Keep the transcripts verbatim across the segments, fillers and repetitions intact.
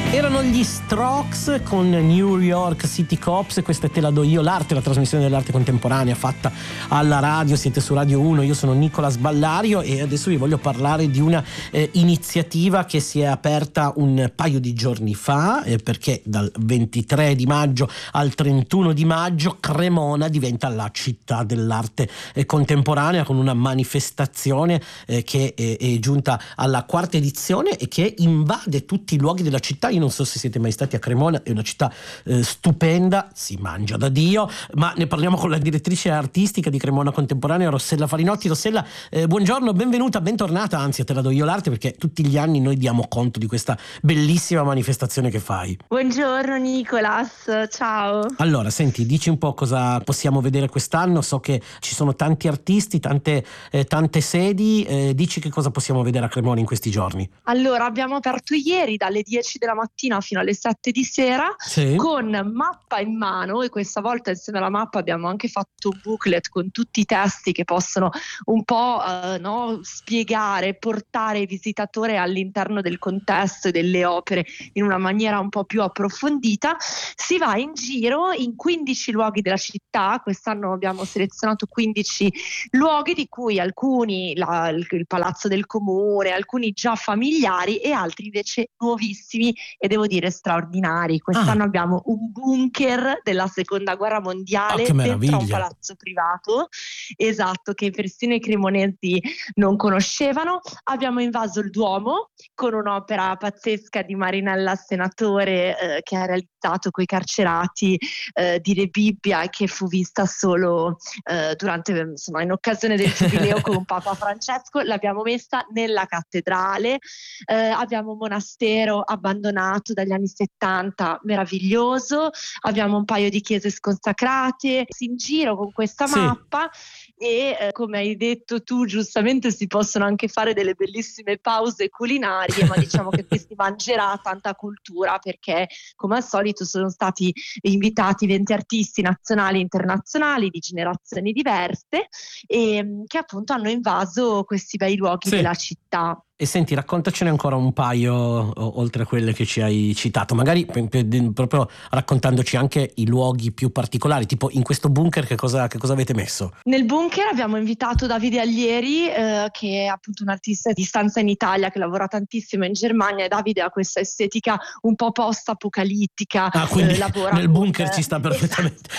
Erano gli Strokes con New York City Cops. Questa è Te la do io, l'arte, la trasmissione dell'arte contemporanea fatta alla radio. Siete su Radio uno, io sono Nicola Sballario e adesso vi voglio parlare di una eh, iniziativa che si è aperta un paio di giorni fa, eh, perché dal ventitré di maggio al trentuno di maggio Cremona diventa la città dell'arte eh, contemporanea, con una manifestazione eh, che è, è giunta alla quarta edizione e che invade tutti i luoghi della città. Io non so se siete mai stati a Cremona, è una città eh, stupenda, si mangia da Dio, ma ne parliamo con la direttrice artistica di Cremona Contemporanea, Rossella Farinotti. Rossella, eh, buongiorno, benvenuta, bentornata, anzi Te la do io l'arte, perché tutti gli anni noi diamo conto di questa bellissima manifestazione che fai. Buongiorno Nicolas, ciao. Allora, senti, dici un po' cosa possiamo vedere quest'anno. So che ci sono tanti artisti, tante, eh, tante sedi, eh, dici che cosa possiamo vedere a Cremona in questi giorni. Allora, abbiamo aperto ieri dalle dieci della mattina fino alle sette di sera, sì. con mappa in mano, e questa volta insieme alla mappa abbiamo anche fatto un booklet con tutti i testi che possono un po' eh, no, spiegare, portare il visitatore all'interno del contesto e delle opere in una maniera un po' più approfondita. Si va in giro in quindici luoghi della città. Quest'anno abbiamo selezionato quindici luoghi, di cui alcuni la, il, il Palazzo del Comune, alcuni già familiari e altri invece nuovissimi e devo dire straordinari. Quest'anno ah. abbiamo un bunker della seconda guerra mondiale oh, dentro un palazzo privato, esatto, che persino i cremonesi non conoscevano. Abbiamo invaso il Duomo con un'opera pazzesca di Marinella Senatore eh, che ha realizzato coi carcerati eh, di Re Bibbia, e che fu vista solo eh, durante, insomma, in occasione del giubileo con Papa Francesco. L'abbiamo messa nella cattedrale. Eh, abbiamo un monastero abbandonato dagli anni settanta, meraviglioso. Abbiamo un paio di chiese sconsacrate. In giro con questa sì. mappa e eh, come hai detto tu giustamente, si possono anche fare delle bellissime pause culinarie, ma diciamo che qui si mangerà tanta cultura, perché come al solito sono stati invitati venti artisti nazionali e internazionali di generazioni diverse e che appunto hanno invaso questi bei luoghi sì. della città. E senti, raccontacene ancora un paio, oltre a quelle che ci hai citato, magari proprio raccontandoci anche i luoghi più particolari, tipo in questo bunker che cosa, che cosa avete messo? Nel bunker abbiamo invitato Davide Aglieri, eh, che è appunto un artista di stanza in Italia, che lavora tantissimo in Germania, e Davide ha questa estetica un po' post-apocalittica. Ah, quindi eh, lavora nel con, bunker ci sta perfettamente.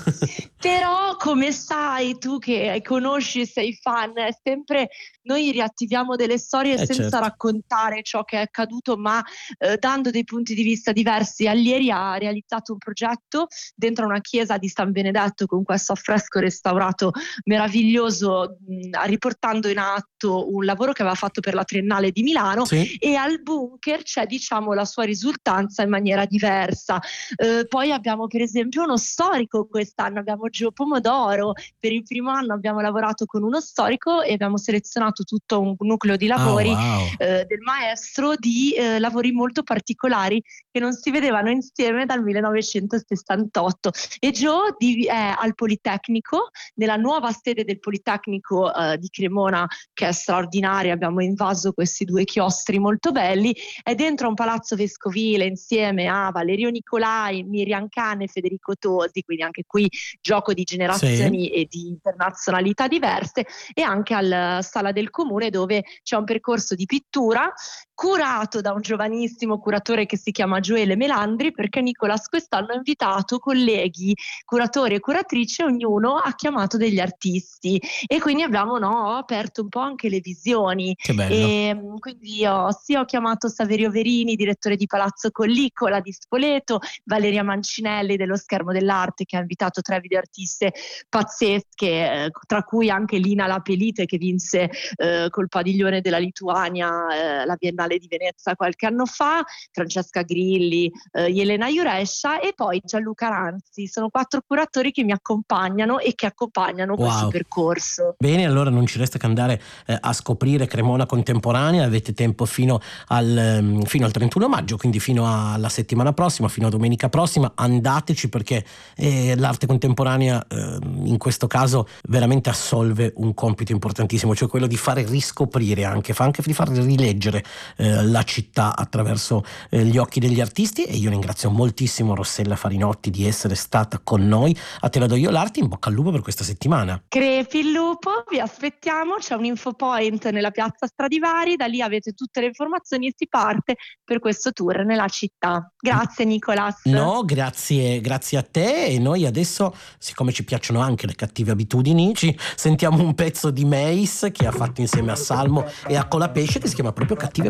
Però come sai tu che conosci, sei fan, è sempre noi riattiviamo delle storie eh, senza certo. raccontare ciò che è accaduto, ma eh, dando dei punti di vista diversi. Aglieri ha realizzato un progetto dentro una chiesa di San Benedetto con questo affresco restaurato meraviglioso, mh, riportando in atto un lavoro che aveva fatto per la Triennale di Milano sì. e al bunker c'è, diciamo, la sua risultanza in maniera diversa. Eh, poi abbiamo per esempio uno storico quest'anno, abbiamo Gio Pomodoro. Per il primo anno abbiamo lavorato con uno storico e abbiamo selezionato tutto un nucleo di lavori oh, wow. eh, del maestro, di eh, lavori molto particolari che non si vedevano insieme dal millenovecentosessantotto. E Gio di, è al Politecnico, nella nuova sede del Politecnico eh, di Cremona, che è straordinaria. Abbiamo invaso questi due chiostri molto belli. È dentro un palazzo vescovile insieme a Valerio Nicolai, Miriam Cane e Federico Tosi, quindi anche qui gioco di generazioni sì. e di internazionalità diverse, e anche alla Sala del Comune, dove c'è un percorso di pittura curato da un giovanissimo curatore che si chiama Gioele Melandri, perché Nicolas quest'anno ha invitato colleghi, curatori e curatrici, ognuno ha chiamato degli artisti, e quindi abbiamo no, aperto un po' anche le visioni. Che bello. E quindi io sì, ho chiamato Saverio Verini, direttore di Palazzo Collicola di Spoleto, Valeria Mancinelli dello Schermo dell'Arte, che ha invitato tre videoartiste pazzesche, eh, tra cui anche Lina Lapelite, che vinse eh, col padiglione della Lituania eh, la Biennale di Venezia qualche anno fa, Francesca Grilli, eh, Elena Jurescia e poi Gianluca Ranzi. Sono quattro curatori che mi accompagnano e che accompagnano wow. questo percorso. Bene, allora non ci resta che andare eh, a scoprire Cremona Contemporanea. Avete tempo fino al, um, fino al trentuno maggio, quindi fino alla settimana prossima, fino a domenica prossima. Andateci, perché eh, l'arte contemporanea eh, in questo caso veramente assolve un compito importantissimo, cioè quello di fare riscoprire anche, fa anche di far rileggere eh, la città attraverso eh, gli occhi degli artisti. E io ringrazio moltissimo Rossella Farinotti di essere stata con noi. A Te la do io l'arte, in bocca al lupo per questa settimana. Crepi il lupo, vi aspettiamo, c'è un info point nella piazza Stradivari, da lì avete tutte le informazioni e si parte per questo tour nella città. Grazie Nicolas. No, grazie, grazie a te. E noi adesso, siccome ci piacciono anche le cattive abitudini, ci sentiamo un pezzo di Mace che ha fatto insieme a Salmo e a Colapesce, che si chiama proprio Cattive